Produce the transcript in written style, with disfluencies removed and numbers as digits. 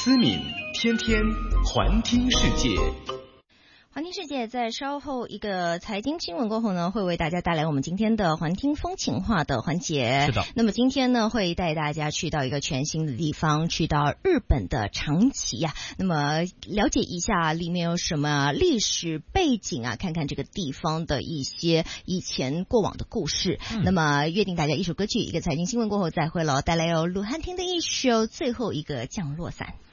思敏天天环听世界。 环听世界在稍后一个财经新闻过后呢，会为大家带来我们今天的环听风情话的环节。 是的， 那么今天呢，会带大家去到一个全新的地方，去到日本的长崎呀。那么了解一下里面有什么历史背景啊，看看这个地方的一些以前过往的故事。那么约定大家一首歌曲，一个财经新闻过后再会了，带来由鲁汉听的一首最后一个降落伞。